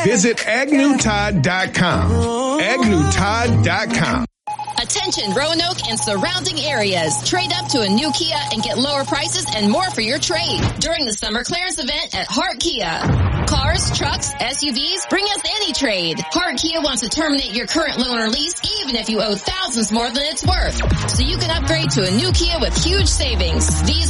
Visit AgnewTodd.com. AgnewTodd.com. Attention Roanoke and surrounding areas. Trade up to a new Kia and get lower prices and more for your trade during the summer clearance event at Hart Kia. Cars, trucks, SUVs, bring us any trade. Hart Kia wants to terminate your current loan or lease even if you owe thousands more than it's worth. So you can upgrade to a new Kia with huge savings. These